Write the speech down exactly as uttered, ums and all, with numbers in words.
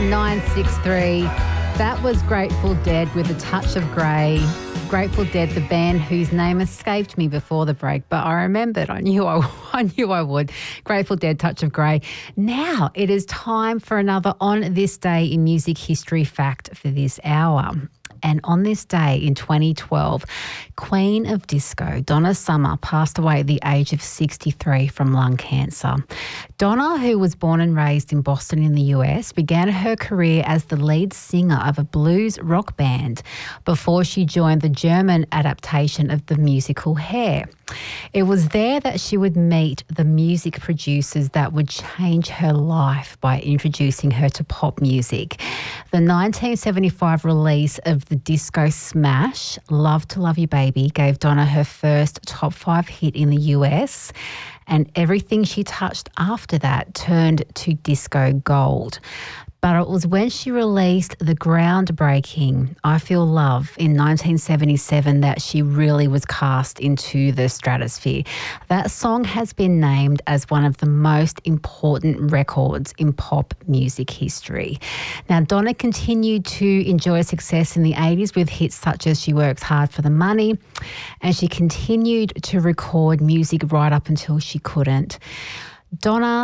nine six three. That was Grateful Dead with A Touch of Grey. Grateful Dead, the band whose name escaped me before the break, but I remembered. I knew I, I knew I would. Grateful Dead, Touch of Grey. Now it is time for another On This Day in Music History fact for this hour. And on this day in twenty twelve, Queen of Disco, Donna Summer, passed away at the age of sixty-three from lung cancer. Donna, who was born and raised in Boston in the U S, began her career as the lead singer of a blues rock band before she joined the German adaptation of the musical Hair. It was there that she would meet the music producers that would change her life by introducing her to pop music. The nineteen seventy-five release of the disco smash, Love to Love You Baby, gave Donna her first top five hit in the U S, and everything she touched after that turned to disco gold. But it was when she released the groundbreaking I Feel Love in nineteen seventy-seven that she really was cast into the stratosphere. That song has been named as one of the most important records in pop music history. Now, Donna continued to enjoy success in the eighties with hits such as She Works Hard for the Money, and she continued to record music right up until she couldn't. Donna